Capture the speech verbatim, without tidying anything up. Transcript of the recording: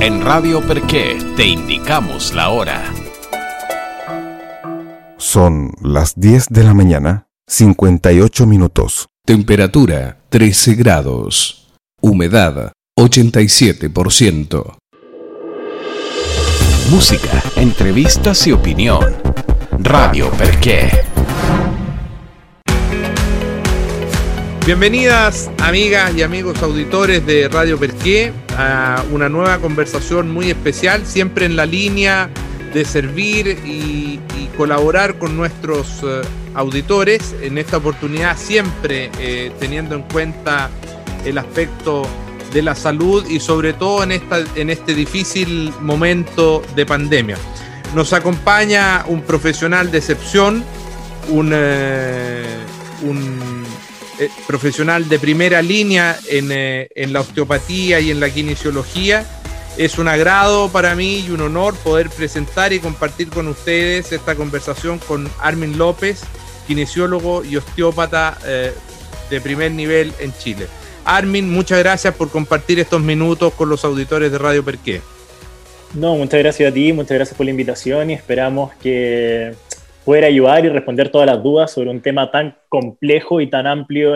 En Radio Perqué te indicamos la hora. Son las diez de la mañana, cincuenta y ocho minutos. Temperatura trece grados. Humedad ochenta y siete por ciento. Música, entrevistas y opinión. Radio Perqué. Bienvenidas amigas y amigos auditores de Radio Perqué a una nueva conversación muy especial, siempre en la línea de servir y, y colaborar con nuestros uh, auditores. En esta oportunidad siempre eh, teniendo en cuenta el aspecto de la salud y sobre todo en, esta, en este difícil momento de pandemia. Nos acompaña un profesional de excepción, un, eh, un eh, profesional de primera línea en, eh, en la osteopatía y en la kinesiología. Es un agrado para mí y un honor poder presentar y compartir con ustedes esta conversación con Armin López, kinesiólogo y osteópata eh, de primer nivel en Chile. Armin, muchas gracias por compartir estos minutos con los auditores de Radio Perqué. No, muchas gracias a ti, muchas gracias por la invitación y esperamos que poder ayudar y responder todas las dudas sobre un tema tan complejo y tan amplio